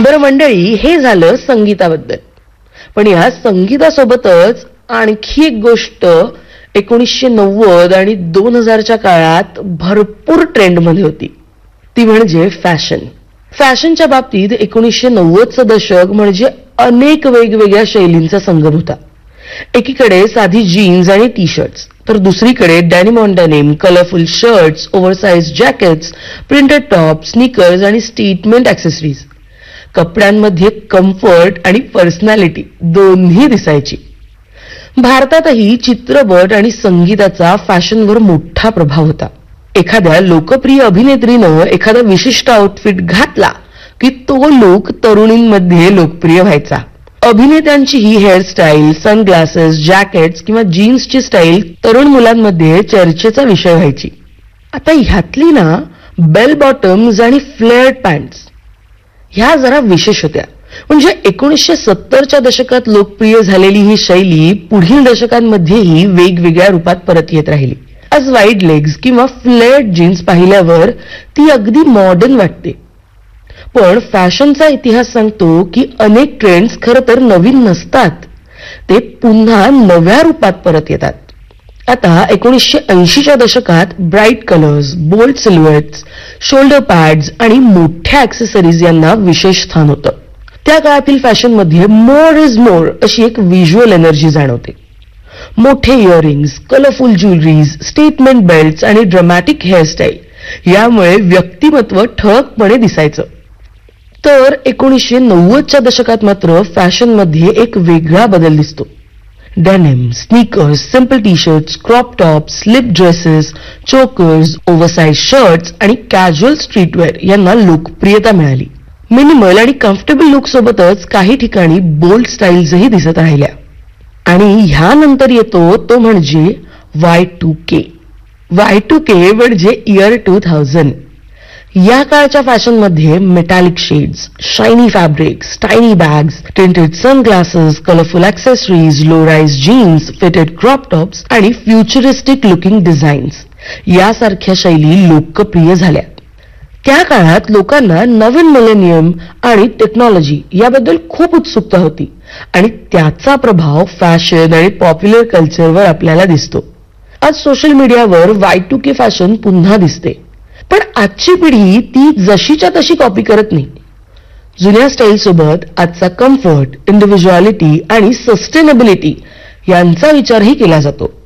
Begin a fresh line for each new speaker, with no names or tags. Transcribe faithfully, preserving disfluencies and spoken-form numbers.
बरं मंडळी, हे झालं संगीताबद्दल. पण या संगीतासोबतच आणखी एक गोष्ट एकोणीसशे नव्वद आणि दोन हजारच्या काळात भरपूर ट्रेंडमध्ये होती, ती म्हणजे फॅशन. फॅशनच्या बाबतीत एकोणीसशे नव्वदचं दशक म्हणजे अनेक वेगवेगळ्या शैलींचा संगम होता. एकीकडे साधी जीन्स आणि टी शर्ट्स, तर दुसरीकडे denim on denim, colourful shirts, oversize jackets, printed top, sneakers आणि स्टेटमेंट ऍक्सेसरीज. कपड्यांमध्ये कम्फर्ट आणि पर्सनॅलिटी दोन्ही दिसायची. भारतातही चित्रपट आणि संगीताचा फॅशनवर मोठा प्रभाव होता. एखाद्या लोकप्रिय अभिनेत्रीनं एखादा विशिष्ट आउटफिट घातला की तो लुक तरुणींमध्ये लोकप्रिय व्हायचा. अभिनेत्यांची ही हेअरस्टाईल, सनग्लासेस, जॅकेट्स किंवा जीन्सची स्टाईल तरुण मुलांमध्ये चर्चेचा विषय व्हायची. आता ह्यातली ना बेल बॉटम्स आणि फ्लेअर्ड पॅन्ट्स ह्या जरा विशेष होत्या. म्हणजे एकोणीसशे सत्तरच्या दशकात लोकप्रिय झालेली ही शैली पुढील दशकांमध्येही वेगवेगळ्या रूपात परत येत राहिली. आज वाईड लेग्स किंवा फ्लेअर्ड जीन्स पाहिल्यावर ती अगदी मॉडर्न वाटते. पण फॅशनचा इतिहास सांगतो की अनेक ट्रेंड्स खरं तर नवीन नसतात, ते पुन्हा नव्या रूपात परत येतात. आता एकोणीसशे ऐंशीच्या दशकात bright colours, bold सिल्हुएट्स, shoulder pads आणि मोठ्या ऍक्सेसरीज यांना विशेष स्थान होतं. त्या काळातील फॅशनमध्ये मोर इज मोर अशी एक व्हिज्युअल एनर्जी जाणवते. मोठे earrings, colourful jewelleries, statement belts आणि ड्रामॅटिक हेअरस्टाईल यामुळे व्यक्तिमत्व ठळकपणे दिसायचं. तर एकोणीसशे नव्वदच्या दशकात मात्र फॅशनमध्ये एक वेगळा बदल दिसतो. Denim, sneakers, simple T shirts, crop top, slip dresses, chokers, oversize shirts आणि कॅज्युअल स्ट्रीटवेअर यांना लोकप्रियता मिळाली. मिनिमल आणि कम्फर्टेबल लुक सोबतच काही ठिकाणी बोल्ड स्टाईल्सही दिसत राहिल्या. आणि ह्यानंतर येतो तो म्हणजे Y to K. Y to के म्हणजे इयर टू थाउजंड. या काळच्या फॅशनमध्ये metallic shades, shiny fabrics, tiny bags, tinted sunglasses, colourful accessories, low rise jeans, fitted crop tops आणि फ्युचरिस्टिक लुकिंग डिझाईन्स यासारख्या शैली लोकप्रिय झाल्या. त्या काळात लोकांना नवीन मिलेनियम आणि टेक्नॉलॉजी याबद्दल खूप उत्सुकता होती आणि त्याचा प्रभाव फॅशन आणि पॉप्युलर कल्चरवर आपल्याला दिसतो. आज सोशल मीडियावर वाय टू के फॅशन पुन्हा दिसते. पण आजची पिढी ती जशीच्या तशी कॉपी करत नाही. जुन्या स्टाईल सोबत आजचा कम्फर्ट, इंडिव्हिज्युअलिटी आणि सस्टेनेबिलिटी यांचा विचारही केला जातो.